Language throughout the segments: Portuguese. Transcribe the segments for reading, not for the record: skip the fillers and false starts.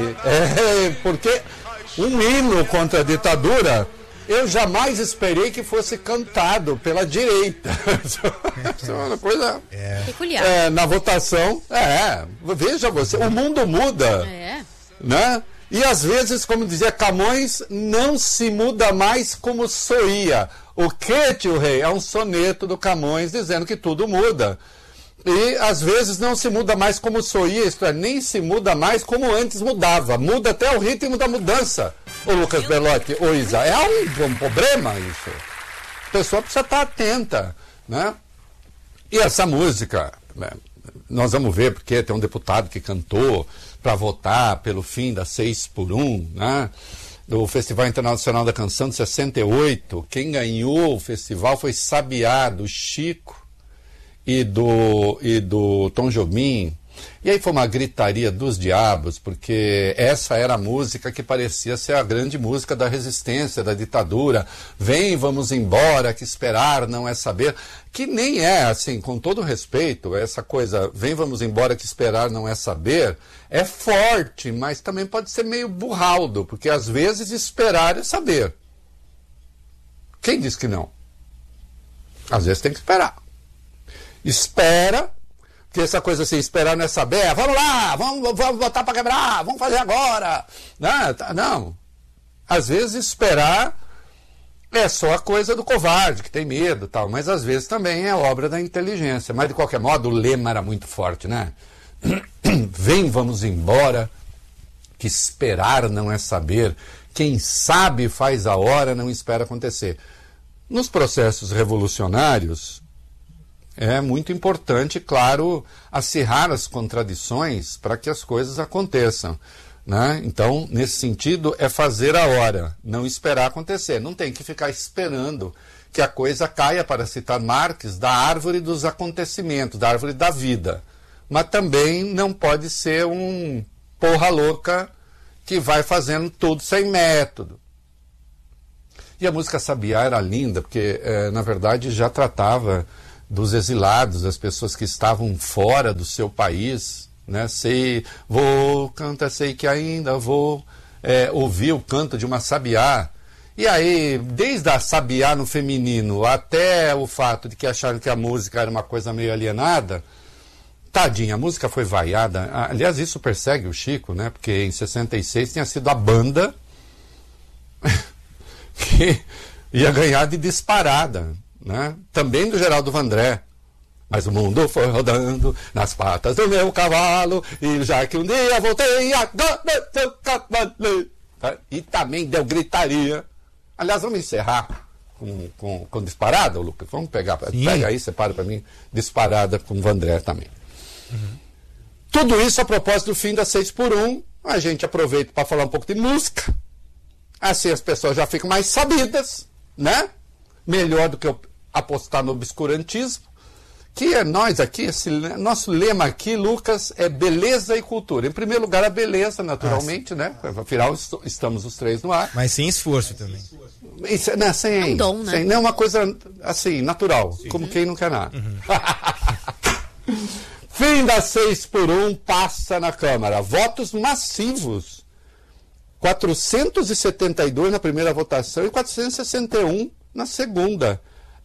porque um hino contra a ditadura, eu jamais esperei que fosse cantado pela direita. Isso é uma coisa peculiar. Na votação, veja você, o mundo muda, né? E às vezes, como dizia Camões, não se muda mais como soía. O que, tio Rei? É um soneto do Camões dizendo que tudo muda. E às vezes não se muda mais como soía, isto é, nem se muda mais como antes mudava. Muda até o ritmo da mudança. Ô Lucas Belotti, ô Isa, é um problema isso. A pessoa precisa estar atenta, né? E essa música, nós vamos ver, porque tem um deputado que cantou para votar pelo fim da 6x1, né? Do Festival Internacional da Canção de 68. Quem ganhou o festival foi Sabiá, do Chico e do Tom Jobim. E aí foi uma gritaria dos diabos, porque essa era a música que parecia ser a grande música da resistência, da ditadura. Vem, vamos embora, que esperar não é saber. Que nem é, assim, com todo respeito, essa coisa, vem, vamos embora, que esperar não é saber, é forte, mas também pode ser meio burraldo, porque às vezes esperar é saber. Quem diz que não? Às vezes tem que esperar. Espera, que essa coisa assim, esperar não é saber, vamos lá, vamos botar para quebrar, vamos fazer agora. Não. Às vezes esperar é só a coisa do covarde, que tem medo e tal, mas às vezes também é obra da inteligência. Mas de qualquer modo, o lema era muito forte, né? Vem, vamos embora, que esperar não é saber. Quem sabe faz a hora, não espera acontecer. Nos processos revolucionários, é muito importante, claro, acirrar as contradições para que as coisas aconteçam, né? Então, nesse sentido, é fazer a hora, não esperar acontecer. Não tem que ficar esperando que a coisa caia, para citar Marx, da árvore dos acontecimentos, da árvore da vida. Mas também não pode ser um porra louca que vai fazendo tudo sem método. E a música Sabiá era linda, porque, na verdade, já tratava dos exilados, das pessoas que estavam fora do seu país, né? Sei que ainda vou ouvir o canto de uma sabiá. E aí, desde a sabiá no feminino até o fato de que acharam que a música era uma coisa meio alienada, tadinha, a música foi vaiada. Aliás, isso persegue o Chico, né? Porque em 66 tinha sido a banda que ia ganhar de disparada, né? Também do Geraldo Vandré. Mas o mundo foi rodando nas patas do meu cavalo, e já que um dia voltei, agora seu cavalo. Tá? E também deu gritaria. Aliás, vamos encerrar com disparada, Lucas? Vamos pegar. Sim. Pega aí, separa para mim, disparada com o Vandré também. Uhum. Tudo isso a propósito do fim da 6x1. A gente aproveita para falar um pouco de música. Assim as pessoas já ficam mais sabidas, né? Melhor do que apostar no obscurantismo, que é nós aqui, nosso lema aqui, Lucas, é beleza e cultura. Em primeiro lugar, a beleza, naturalmente, né? Afinal, estamos os três no ar. Mas sem esforço também. Isso, né? É um dom, né? Não é uma coisa, assim, natural, sim, como quem não quer nada. Uhum. Fim da 6x1 passa na Câmara. Votos massivos. 472 na primeira votação e 461 na segunda.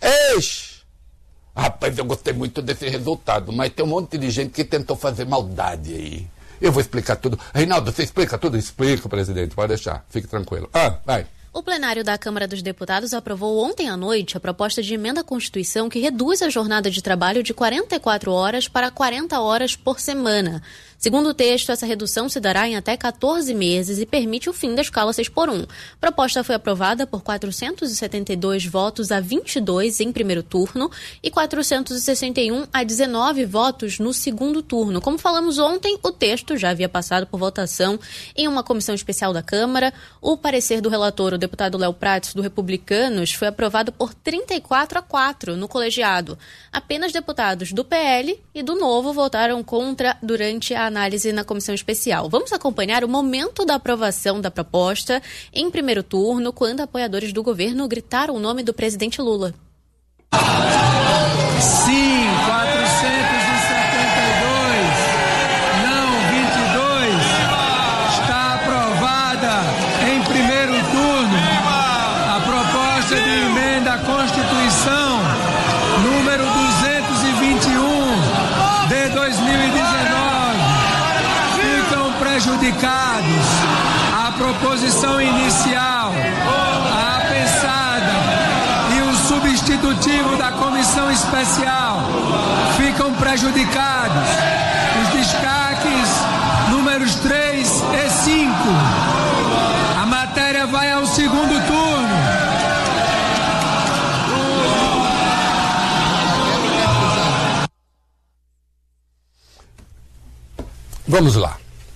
Rapaz, eu gostei muito desse resultado, mas tem um monte de gente que tentou fazer maldade aí. Eu vou explicar tudo. Reinaldo, você explica tudo? Explica, presidente, pode deixar, fique tranquilo. Vai. O plenário da Câmara dos Deputados aprovou ontem à noite a proposta de emenda à Constituição que reduz a jornada de trabalho de 44 horas para 40 horas por semana. Segundo o texto, essa redução se dará em até 14 meses e permite o fim da escala 6x1. A proposta foi aprovada por 472 votos a 22 em primeiro turno e 461 a 19 votos no segundo turno. Como falamos ontem, o texto já havia passado por votação em uma comissão especial da Câmara. O parecer do relator, o deputado Léo Prates, do Republicanos, foi aprovado por 34-4 no colegiado. Apenas deputados do PL e do Novo votaram contra durante a análise na comissão especial. Vamos acompanhar o momento da aprovação da proposta em primeiro turno, quando apoiadores do governo gritaram o nome do presidente Lula. Sim, 472, não 22, está prejudicados. A proposição inicial, a pensada e o substitutivo da comissão especial ficam prejudicados. Os destaques números 3 e 5. A matéria vai ao segundo turno. Vamos lá.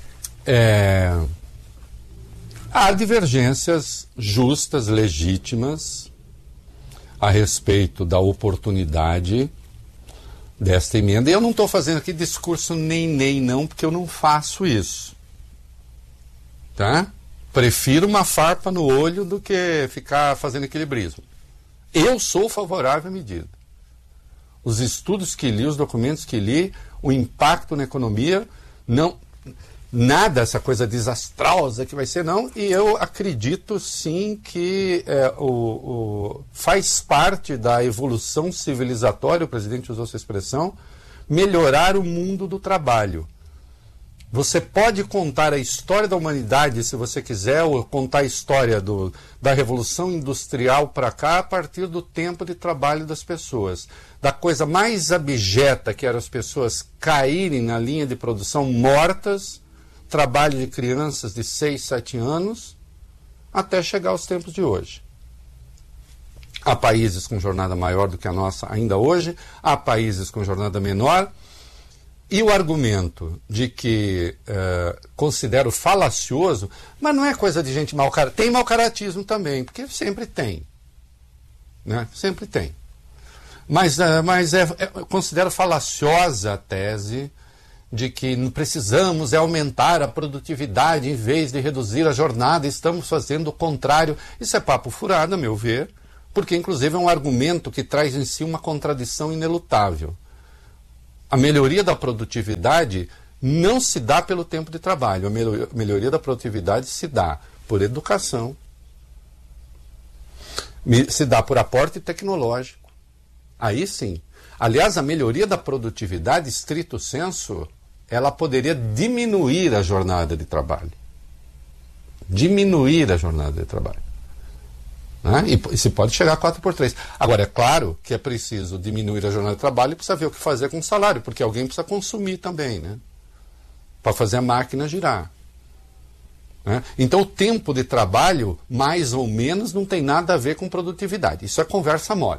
Há divergências justas, legítimas, a respeito da oportunidade desta emenda. E eu não estou fazendo aqui discurso nem não, porque eu não faço isso. Tá? Prefiro uma farpa no olho do que ficar fazendo equilibrismo. Eu sou favorável à medida. Os estudos que li, os documentos que li, o impacto na economia, não, nada essa coisa desastrosa que vai ser, não. E eu acredito sim que faz parte da evolução civilizatória, o presidente usou essa expressão, melhorar o mundo do trabalho. Você pode contar a história da humanidade, se você quiser, ou contar a história da Revolução Industrial para cá, a partir do tempo de trabalho das pessoas. Da coisa mais abjeta, que era as pessoas caírem na linha de produção mortas, trabalho de crianças de 6, 7 anos, até chegar aos tempos de hoje. Há países com jornada maior do que a nossa ainda hoje, há países com jornada menor. E o argumento de que considero falacioso, mas não é coisa de gente mau caratismo. Tem mau caratismo também, porque sempre tem. Né? Sempre tem. Mas eu considero falaciosa a tese de que precisamos aumentar a produtividade em vez de reduzir a jornada, estamos fazendo o contrário. Isso é papo furado, a meu ver, porque inclusive é um argumento que traz em si uma contradição inelutável. A melhoria da produtividade não se dá pelo tempo de trabalho. A melhoria da produtividade se dá por educação, se dá por aporte tecnológico. Aí sim. Aliás, a melhoria da produtividade, estrito sensu, ela poderia diminuir a jornada de trabalho. Diminuir a jornada de trabalho. Né? E se pode chegar a 4x3. Agora, é claro que é preciso diminuir a jornada de trabalho e precisa ver o que fazer com o salário, porque alguém precisa consumir também, né? Para fazer a máquina girar. Né? Então, o tempo de trabalho, mais ou menos, não tem nada a ver com produtividade. Isso é conversa mole.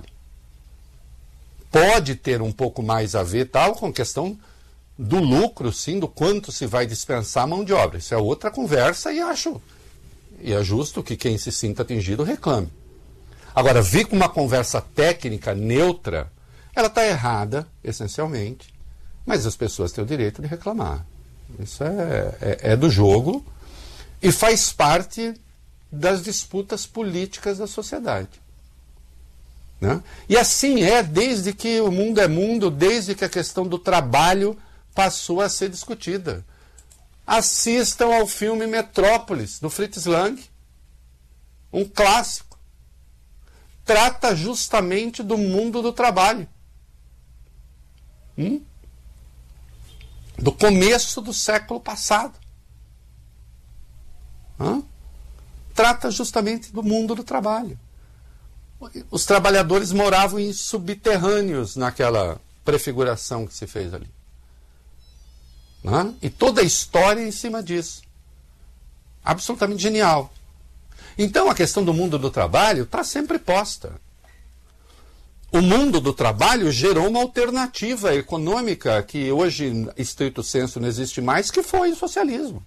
Pode ter um pouco mais a ver tal com a questão do lucro, sim, do quanto se vai dispensar a mão de obra. Isso é outra conversa e é justo que quem se sinta atingido reclame. Agora, vir com uma conversa técnica neutra, ela está errada, essencialmente, mas as pessoas têm o direito de reclamar. Isso é do jogo e faz parte das disputas políticas da sociedade. Né? E assim é desde que o mundo é mundo, desde que a questão do trabalho passou a ser discutida. Assistam ao filme Metrópolis, do Fritz Lang. Um clássico. Trata justamente do mundo do trabalho. Do começo do século passado. Trata justamente do mundo do trabalho. Os trabalhadores moravam em subterrâneos naquela prefiguração que se fez ali. E toda a história em cima disso. Absolutamente genial. Então a questão do mundo do trabalho está sempre posta. O mundo do trabalho gerou uma alternativa econômica que hoje, estrito sensu, não existe mais, que foi o socialismo.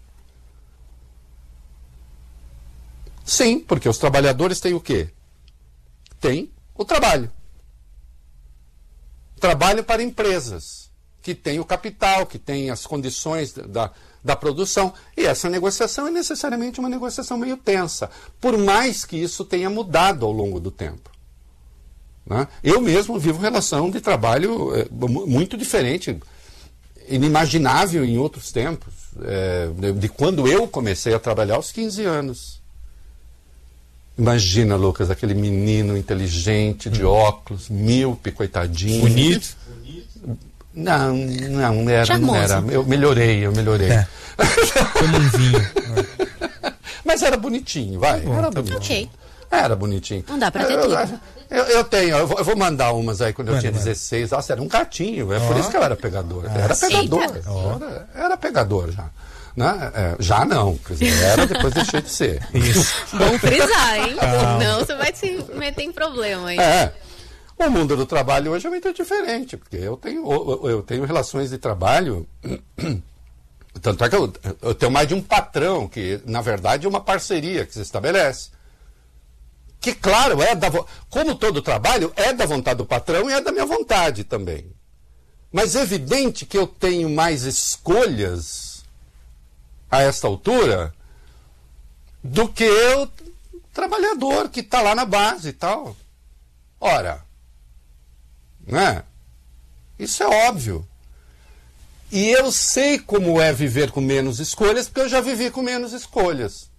Sim, porque os trabalhadores têm o quê? Tem o trabalho. Trabalho para empresas que tem o capital, que tem as condições da produção. E essa negociação é necessariamente uma negociação meio tensa, por mais que isso tenha mudado ao longo do tempo. Né? Eu mesmo vivo relação de trabalho muito diferente, inimaginável em outros tempos, de quando eu comecei a trabalhar aos 15 anos. Imagina, Lucas, aquele menino inteligente, de óculos, míope, coitadinho. Bonito. Não era. Eu melhorei. Como um vinho. Mas era bonitinho, vai. Era bonitinho. Ok. Era bonitinho. Não dá pra ter tudo. Eu vou mandar umas aí quando eu tinha 16. Nossa, era um gatinho. É por isso que eu era pegador. Era pegador já. Né? Já não, quer dizer, era, depois deixei de ser. Isso. Bom frisar, hein? Não, você vai se meter em problema, hein? O mundo do trabalho hoje é muito diferente, porque eu tenho relações de trabalho. Tanto é que eu tenho mais de um patrão, que na verdade é uma parceria que se estabelece. Que, claro, como todo trabalho, é da vontade do patrão e é da minha vontade também. Mas é evidente que eu tenho mais escolhas a esta altura do que o trabalhador que está lá na base e tal. Ora, né? Isso é óbvio. E eu sei como é viver com menos escolhas, porque eu já vivi com menos escolhas.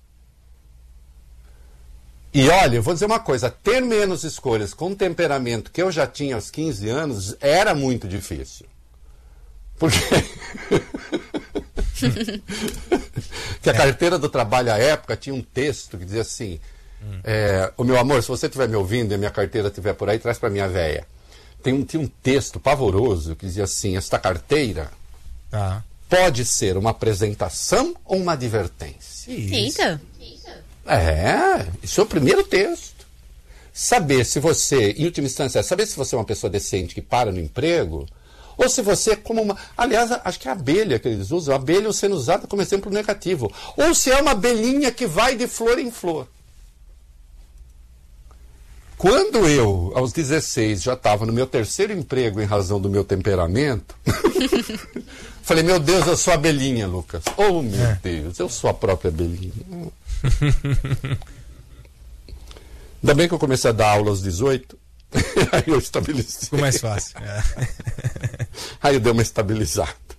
E olha, eu vou dizer uma coisa, ter menos escolhas com o temperamento que eu já tinha aos 15 anos era muito difícil. Porque que a carteira do trabalho à época tinha um texto que dizia assim, o meu amor, se você estiver me ouvindo e a minha carteira estiver por aí, traz para minha véia. Tinha um texto pavoroso que dizia assim, esta carteira pode ser uma apresentação ou uma advertência. Eita! Isso é o primeiro texto. Saber se você, em última instância, saber se você é uma pessoa decente que para no emprego, ou se você é como uma... Aliás, acho que é a abelha que eles usam, a abelha sendo usada como exemplo negativo. Ou se é uma abelhinha que vai de flor em flor. Quando eu, aos 16, já estava no meu terceiro emprego em razão do meu temperamento, falei, meu Deus, eu sou abelhinha, Lucas. Oh, meu Deus, eu sou a própria abelhinha. Ainda bem que eu comecei a dar aula aos 18, aí eu estabilizei. Ficou mais fácil. Aí eu dei uma estabilizada.